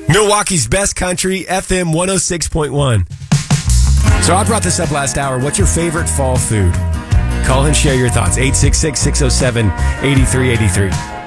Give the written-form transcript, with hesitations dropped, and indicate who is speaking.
Speaker 1: Milwaukee's best country, FM 106.1. So I brought this up last hour. What's your favorite fall food? Call and share your thoughts. 866-607-8383.